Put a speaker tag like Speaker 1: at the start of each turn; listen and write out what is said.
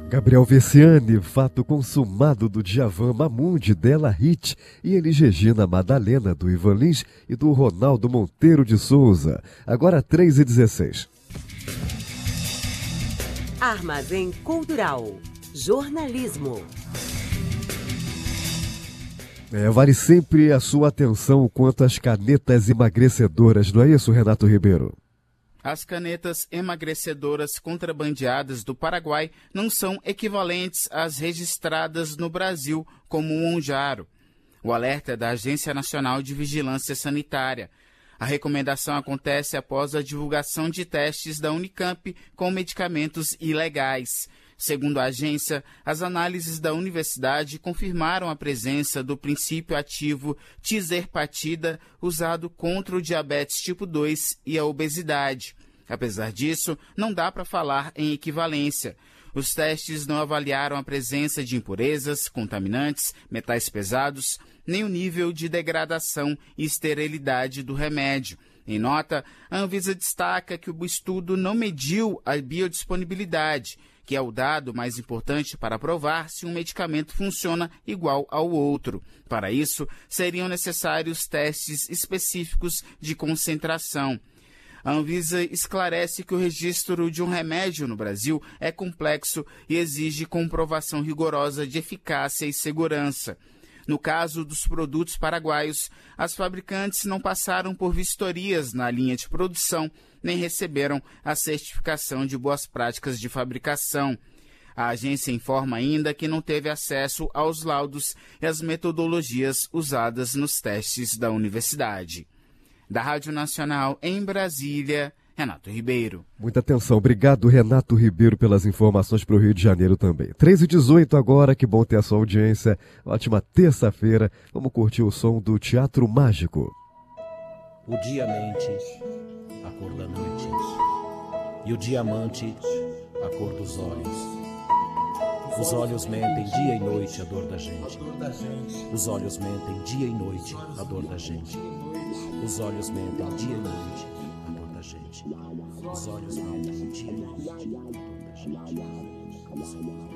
Speaker 1: Gabriel Vessiani, fato consumado do Djavan Mamundi, Della Hit e Elis Regina Madalena, do Ivan Lins e do Ronaldo Monteiro de Souza. Agora 3h16.
Speaker 2: Armazém Cultural. Jornalismo.
Speaker 1: Vale sempre a sua atenção quanto às canetas emagrecedoras, não é isso, Renato Ribeiro?
Speaker 3: As canetas emagrecedoras contrabandeadas do Paraguai não são equivalentes às registradas no Brasil, como o Monjaro. O alerta é da Agência Nacional de Vigilância Sanitária. A recomendação acontece após a divulgação de testes da Unicamp com medicamentos ilegais. Segundo a agência, as análises da universidade confirmaram a presença do princípio ativo tizerpatida usado contra o diabetes tipo 2 e a obesidade. Apesar disso, não dá para falar em equivalência. Os testes não avaliaram a presença de impurezas, contaminantes, metais pesados, nem o nível de degradação e esterilidade do remédio. Em nota, a Anvisa destaca que o estudo não mediu a biodisponibilidade, que é o dado mais importante para provar se um medicamento funciona igual ao outro. Para isso, seriam necessários testes específicos de concentração. A Anvisa esclarece que o registro de um remédio no Brasil é complexo e exige comprovação rigorosa de eficácia e segurança. No caso dos produtos paraguaios, as fabricantes não passaram por vistorias na linha de produção, nem receberam a certificação de boas práticas de fabricação. A agência informa ainda que não teve acesso aos laudos e às metodologias usadas nos testes da universidade. Da Rádio Nacional em Brasília, Renato Ribeiro.
Speaker 1: Muita atenção. Obrigado, Renato Ribeiro, pelas informações para o Rio de Janeiro também. 3h18 agora, que bom ter a sua audiência. Ótima terça-feira. Vamos curtir o som do Teatro Mágico.
Speaker 4: O dia mente, a cor da noite, e o diamante, a cor dos olhos. Os olhos mentem dia e noite a dor da gente. Os olhos mentem dia e noite a dor da gente. Os olhos mentem dia e noite a dor da gente. Os olhos mentem dia e noite a dor da gente.